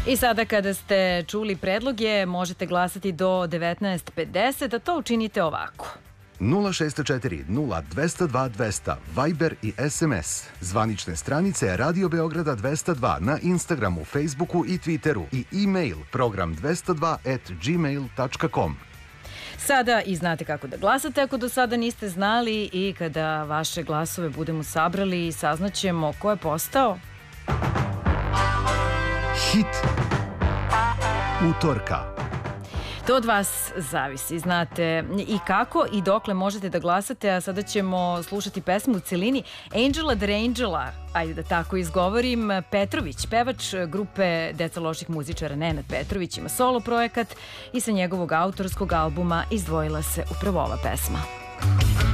I sada kada ste čuli predloge, možete glasati do 19.50, a to učinite ovako. 064 0202 200, Viber i SMS. Zvanične stranice Radio Beograda 202 na Instagramu, Facebooku i Twitteru i e-mail program202@gmail.com. Sada i znate kako da glasate ako do sada niste znali i kada vaše glasove budemo sabrali, saznaćemo ko je postao Hit utorka. To od vas zavisi, znate i kako i dokle možete da glasate, a sada ćemo slušati pesmu u celini Angela the Angela, ajde da tako izgovorim. Petrović, pevač grupe Deca loših muzičara, Nenad Petrović, ima solo projekat i sa njegovog autorskog albuma izdvojila se upravo ova pesma.